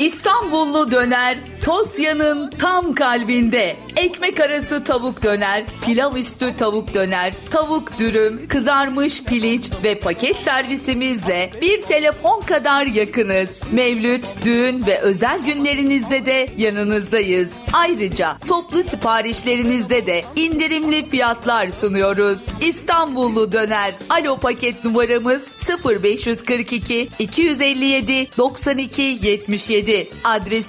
İstanbullu döner, Tosya'nın tam kalbinde. Ekmek arası tavuk döner, pilav üstü tavuk döner, tavuk dürüm, kızarmış piliç ve paket servisimizle bir telefon kadar yakınız. Mevlüt, düğün ve özel günlerinizde de yanınızdayız. Ayrıca toplu siparişlerinizde de indirimli fiyatlar sunuyoruz. İstanbullu döner. Alo paket numaramız 0542 257 92 77. Adresi